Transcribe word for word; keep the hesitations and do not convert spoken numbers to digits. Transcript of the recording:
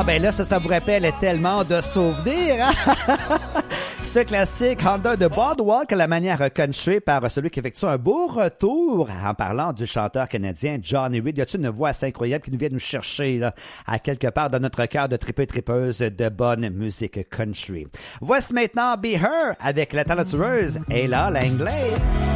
ben là, ça, ça vous rappelle tellement de souvenirs, hein? Ce classique Honda de Boardwalk à la manière country par celui qui effectue un beau retour en parlant du chanteur canadien Johnny Reid. Y a-t-il une voix assez incroyable qui nous vient nous chercher là, à quelque part dans notre cœur de tripeux et tripeuses de bonne musique country. Voici maintenant Be Her avec la talentueuse Ella Langley.